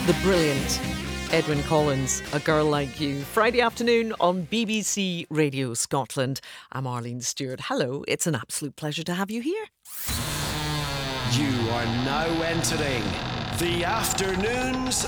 The brilliant Edwyn Collins, A Girl Like You. Friday afternoon on BBC Radio Scotland. I'm Arlene Stewart. Hello, it's an absolute pleasure to have you here. You are now entering the Afternoons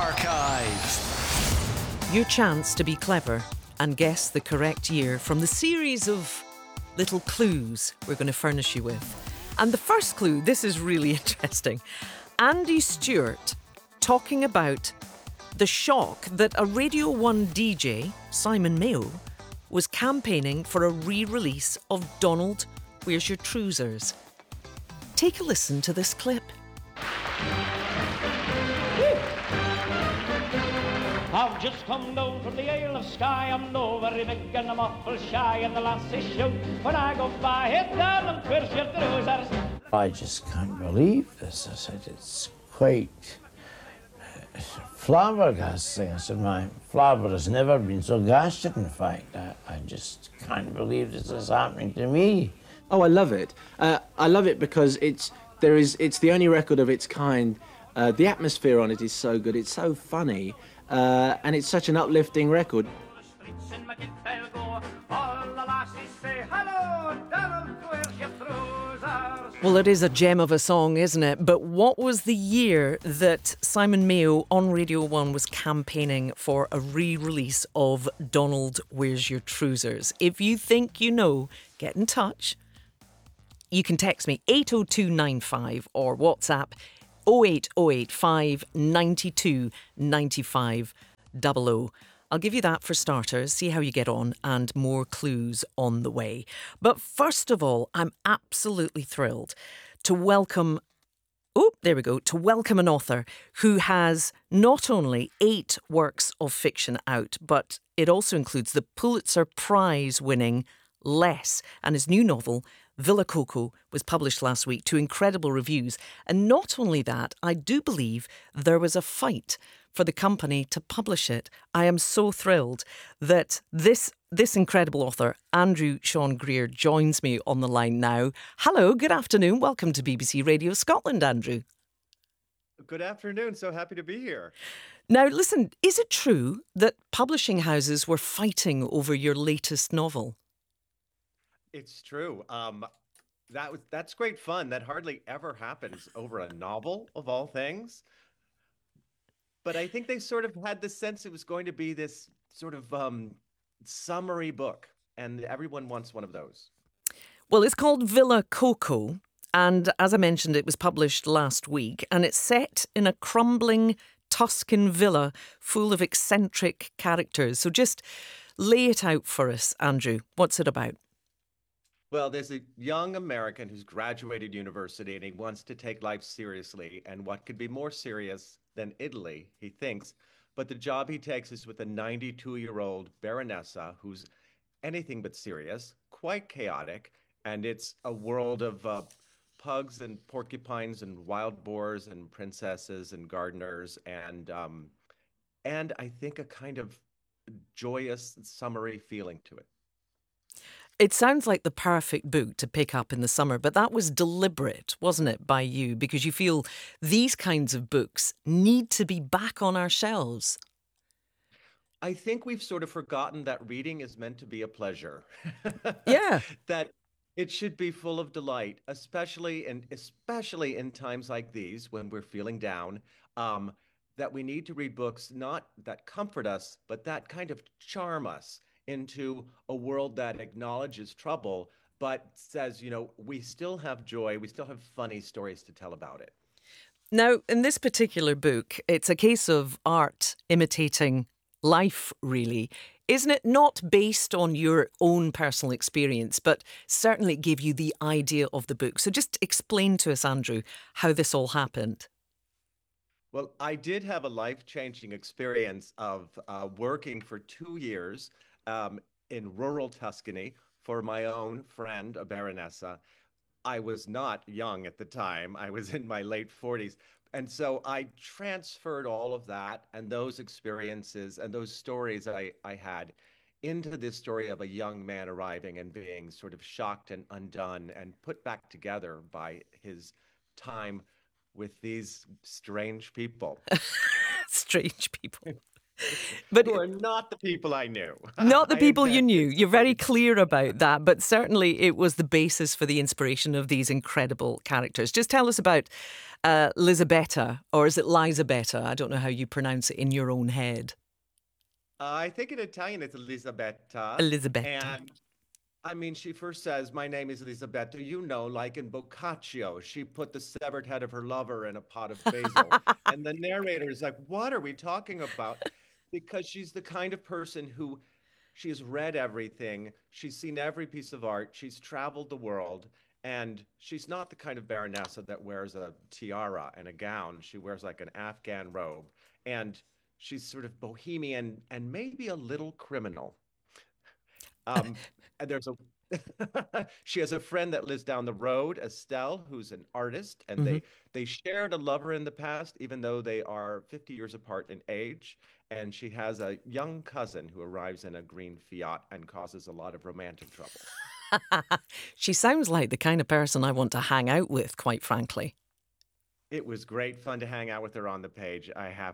Archive. Your chance to be clever and guess the correct year from the series of little clues we're going to furnish you with. And the first clue, this is really interesting. Andy Stewart talking about the shock that a Radio 1 DJ, Simon Mayo, was campaigning for a re-release of Donald, Where's Your Trousers? Take a listen to this clip. I've just come down from the Isle of Skye. I'm no very big and I'm awful shy, and the lasses shout when I go by. Hey, Donald, where's your trousers? I just can't believe this. I said, it's quite flabbergasting. I said, my flabber has never been so gasted, in fact. I just can't believe this is happening to me. Oh, I love it. I love it because it's the only record of its kind. The atmosphere on it is so good. It's so funny, and it's such an uplifting record. Well, it is a gem of a song, isn't it? But what was the year that Simon Mayo on Radio 1 was campaigning for a re-release of Donald, Where's Your Trousers? If you think you know, get in touch. You can text me 80295 or WhatsApp 08085 92 95 00. I'll give you that for starters, see how you get on, and more clues on the way. But first of all, I'm absolutely thrilled to welcome an author who has not only 8 works of fiction out, but it also includes the Pulitzer Prize winning Less, and his new novel, Villa Coco, was published last week to incredible reviews. And not only that, I do believe there was a fight for the company to publish it. I am so thrilled that this incredible author, Andrew Sean Greer, joins me on the line now. Hello, good afternoon. Welcome to BBC Radio Scotland, Andrew. Good afternoon. So happy to be here. Now, listen, is it true that publishing houses were fighting over your latest novel? It's true. That's great fun. That hardly ever happens over a novel, of all things. But I think they sort of had the sense it was going to be this sort of summary book, and everyone wants one of those. Well, it's called Villa Coco, and as I mentioned, it was published last week, and it's set in a crumbling Tuscan villa full of eccentric characters. So just lay it out for us, Andrew. What's it about? Well, there's a young American who's graduated university and he wants to take life seriously. And what could be more serious than Italy, he thinks. But the job he takes is with a 92-year-old baronessa who's anything but serious, quite chaotic. And it's a world of pugs and porcupines and wild boars and princesses and gardeners and I think a kind of joyous, summery feeling to it. It sounds like the perfect book to pick up in the summer, but that was deliberate, wasn't it, by you? Because you feel these kinds of books need to be back on our shelves. I think we've sort of forgotten that reading is meant to be a pleasure. Yeah. That it should be full of delight, especially in times like these when we're feeling down, that we need to read books not that comfort us, but that kind of charm us into a world that acknowledges trouble, but says, we still have joy, we still have funny stories to tell about it. Now, in this particular book, it's a case of art imitating life, really. Isn't it not based on your own personal experience, but certainly it gave you the idea of the book? So just explain to us, Andrew, how this all happened. Well, I did have a life-changing experience of working for 2 years in rural Tuscany for my own friend, a baronessa. I was not young at the time. I was in my late 40s. And so I transferred all of that and those experiences and those stories I had into this story of a young man arriving and being sort of shocked and undone and put back together by his time with these strange people. strange people. But Who are not the people I knew. not the I people you knew. invented You're very something. clear about that, but certainly it was the basis for the inspiration of these incredible characters. Just tell us about Lisabetta, or is it Lisabetta? I don't know how you pronounce it in your own head. I think in Italian it's Elisabetta. Elisabetta. And I mean, she first says, "My name is Elisabetta." You know, like in Boccaccio, she put the severed head of her lover in a pot of basil. And the narrator is like, "What are we talking about?" Because she's the kind of person who she has read everything, she's seen every piece of art, she's traveled the world, and she's not the kind of baronessa that wears a tiara and a gown. She wears like an Afghan robe, and she's sort of bohemian and maybe a little criminal. Um, and there's a she has a friend that lives down the road, Estelle, who's an artist, and Hmm. they shared a lover in the past, even though they are 50 years apart in age. And she has a young cousin who arrives in a green Fiat and causes a lot of romantic trouble. She sounds like the kind of person I want to hang out with, quite frankly. It was great fun to hang out with her on the page, I have